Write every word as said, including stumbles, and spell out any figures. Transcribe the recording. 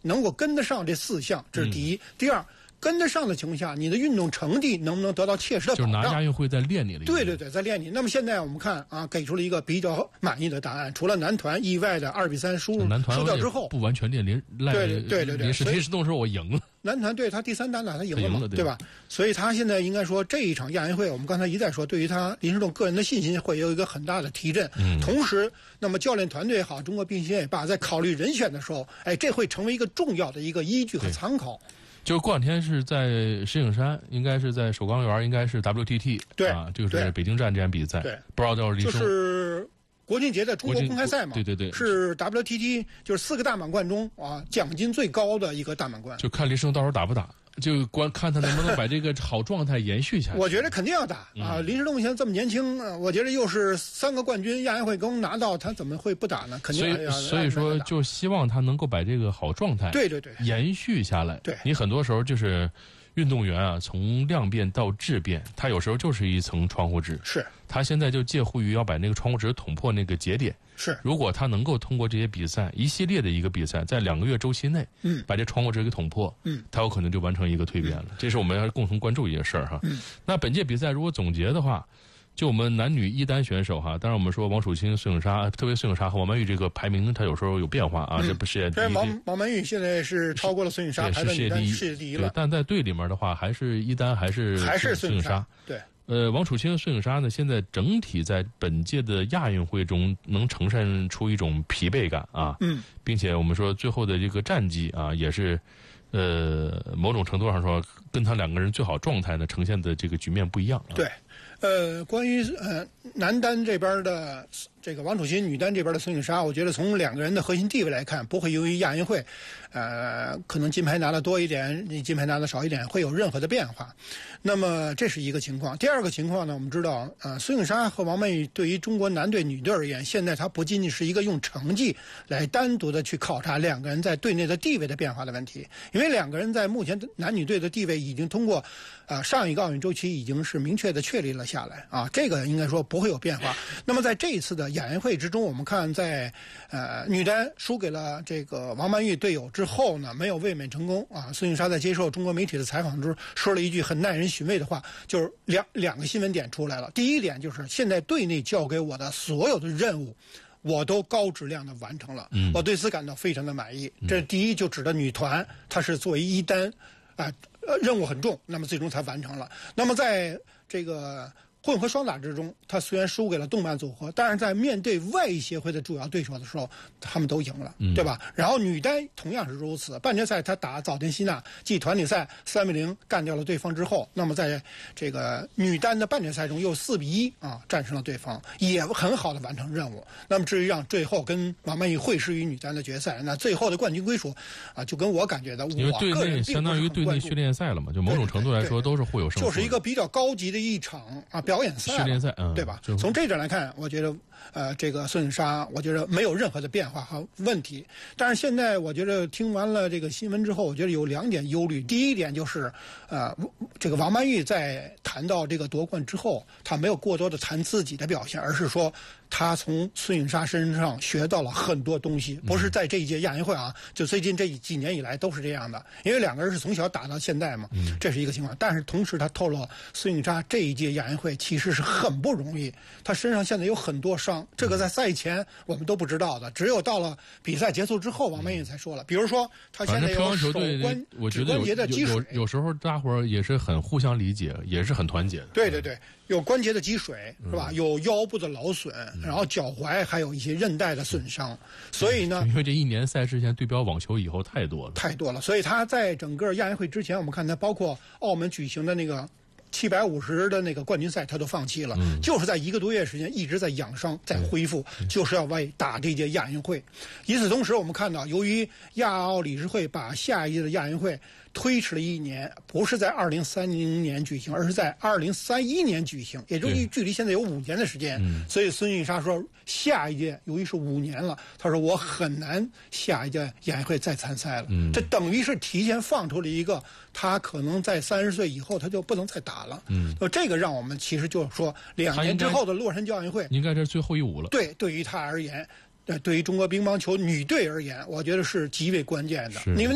能够跟得上这四项，这是第一。嗯、第二，跟得上的情况下，你的运动成绩能不能得到切实的保障？ 就是拿亚运会在练你了。 对对对，在练你。那么现在我们看啊，给出了一个比较满意的答案。除了男团意外的二比三输输掉之后， 不完全练临赖对对对对对， 临时临时动时候我赢了。 男团对他第三单打他赢了嘛， 了 对, 对吧？所以他现在应该说这一场亚运会，我们刚才一再说，对于他林诗栋个人的信心会有一个很大的提振。嗯，同时，那么教练团队也好，中国冰协也罢，在考虑人选的时候，哎，这会成为一个重要的一个依据和参考。 就过两天是在石景山，应该是在首钢园，应该是 W T T 对啊，就是北京站这场比赛。 对， 不知道到时候就是国庆节的中国公开赛嘛， 对对对， 是 W T T 就是四个大满贯中啊奖金最高的一个大满贯。 就看林诗栋到时候打不打。就观看他能不能把这个好状态延续下去。 我觉得肯定要打啊！嗯、林诗栋现在这么年轻，我觉得又是三个冠军，亚运会刚拿到，他怎么会不打呢？肯定要。 所以所以说，就希望他能够把这个好状态对对对延续下来。 对， 你很多时候就是运动员啊，从量变到质变，他有时候就是一层窗户纸。 是， 他现在就介乎于要把那个窗户纸捅破那个节点。 是， 如果他能够通过这些比赛一系列的一个比赛，在两个月周期内，嗯，把这窗户纸给捅破，嗯，他有可能就完成一个蜕变了。嗯、这是我们要共同关注一件事儿哈。嗯，那本届比赛如果总结的话，就我们男女一单选手哈，当然我们说王楚钦、孙颖莎，特别孙颖莎和王曼玉这个排名，它有时候有变化啊，嗯、这不是世界第一。 王王曼玉现在是超过了孙颖莎，排在女单世界第一了。 但在队里面的话，还是一单还是还是孙颖莎。对。 呃，王楚钦和孙颖莎呢，现在整体在本届的亚运会中能呈现出一种疲惫感啊，嗯，并且我们说最后的这个战绩啊，也是，呃，某种程度上说，跟他两个人最好状态呢呈现的这个局面不一样、啊。 对，呃，关于呃男单这边的这个王楚钦，女单这边的孙颖莎，我觉得从两个人的核心地位来看，不会由于亚运会，呃，可能金牌拿的多一点，你金牌拿的少一点，会有任何的变化。那么这是一个情况。第二个情况呢，我们知道，呃，孙颖莎和王曼玉对于中国男队、女队而言，现在它不仅仅是一个用成绩来单独的去考察两个人在队内的地位的变化的问题，因为两个人在目前男女队的地位已经通过，呃，上一个奥运周期已经是明确的确立了下来啊，这个应该说不会有变化。那么在这一次的亚运会之中，我们看在呃女单输给了这个王曼玉队友之后呢，没有卫冕成功啊。孙颖莎在接受中国媒体的采访中说了一句很耐人寻味的话，就是两两个新闻点出来了。第一点就是现在队内交给我的所有的任务，我都高质量的完成了，嗯，我对此感到非常的满意。这是第一，就指的女团，她是作为一单啊、呃，任务很重，那么最终才完成了。那么在这个混合双打之中，他虽然输给了动漫组合，但是在面对外协会的主要对手的时候，他们都赢了，对吧？嗯、然后女单同样是如此，半决赛他打早田希娜，继团体赛三比零干掉了对方之后，那么在这个女单的半决赛中又四比一啊战胜了对方，也很好的完成任务。那么至于让最后跟王曼玉会师于女单的决赛，那最后的冠军归属啊，就跟我感觉的， 因为队内相当于队内训练赛了嘛，就某种程度来说都是互有胜负， 就是一个比较高级的一场啊表演赛。 训练赛，嗯， 对吧？从这点来看，我觉得，呃，这个孙颖莎，我觉得没有任何的变化和问题。但是现在，我觉得听完了这个新闻之后，我觉得有两点忧虑。第一点就是，呃，这个王曼玉在谈到这个夺冠之后，她没有过多的谈自己的表现，而是说她从孙颖莎身上学到了很多东西，不是在这一届亚运会啊，就最近这几年以来都是这样的。因为两个人是从小打到现在嘛，这是一个情况。但是同时，她透露孙颖莎这一届亚运会其实是很不容易，他身上现在有很多伤，这个在赛前我们都不知道的，只有到了比赛结束之后，王曼玉才说了。比如说，他现在有手关指关节的积水， 有有时候大伙儿也是很互相理解，也是很团结的。 对对对，有关节的积水是吧？有腰部的劳损，然后脚踝还有一些韧带的损伤，所以呢， 因为这一年赛事现在对标网球以后太多了， 太多了，所以他在整个亚运会之前，我们看他包括澳门举行的那个七百五十的那个冠军赛他都放弃了、嗯、就是在一个多月时间一直在养伤在恢复、嗯、就是要为打这届亚运会。与此同时我们看到由于亚奥理事会把下一届的亚运会推迟了一年，不是在二零三零年举行，而是在二零三一年举行，也就是距离现在有五年的时间、嗯、所以孙颖莎说下一届由于是五年了，他说我很难下一届亚运会再参赛了、嗯、这等于是提前放出了一个他可能在三十岁以后他就不能再打了。嗯，这个让我们其实就是说两年之后的洛杉矶奥运会应该是最后一舞了。 对，对于他而言，对于中国乒乓球女队而言，我觉得是极为关键的，因为